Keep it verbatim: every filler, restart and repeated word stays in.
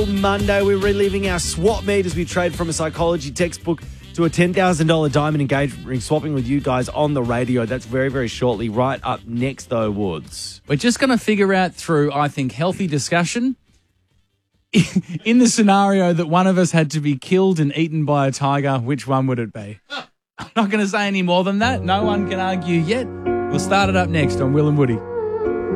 Monday, we're reliving our swap meet as we trade from a psychology textbook to a ten thousand dollars diamond engagement ring, swapping with you guys on the radio. That's very, very shortly. Right up next, though, Woods. We're just going to figure out through, I think, healthy discussion, in the scenario that one of us had to be killed and eaten by a tiger, which one would it be? I'm not going to say any more than that. No one can argue yet. We'll start it up next on Will and Woody.